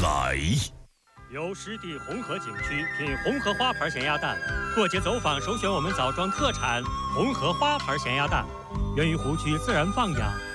来。 由湿地红河景区品红河花牌咸鸭蛋，过节走访首选我们枣庄特产红河花牌咸鸭蛋，源于湖区自然放养，